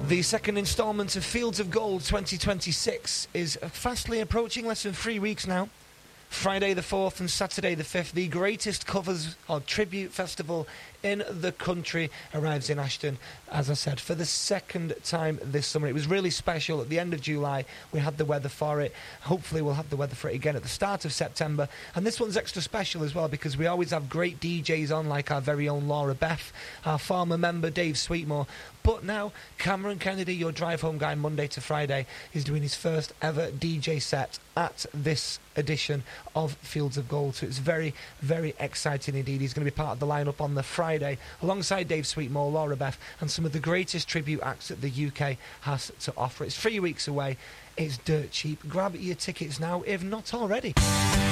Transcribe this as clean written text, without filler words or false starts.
The second instalment of Fields of Gold 2026 is fastly approaching, less than 3 weeks now. Friday the 4th and Saturday the 5th, the greatest covers or tribute festival in the country arrives in Ashton, as I said, for the second time this summer. It was really special. At the end of July, we had the weather for it. Hopefully we'll have the weather for it again at the start of September. And this one's extra special as well because we always have great DJs on, like our very own Laura Beth, our former member Dave Sweetmore. But now, Cameron Kennedy, your drive home guy Monday to Friday, is doing his first ever DJ set at this edition of Fields of Gold. So it's very, very exciting indeed. He's going to be part of the lineup on the Friday, alongside Dave Sweetmore, Laura Beth, and some of the greatest tribute acts that the UK has to offer. It's 3 weeks away. It's dirt cheap. Grab your tickets now, if not already.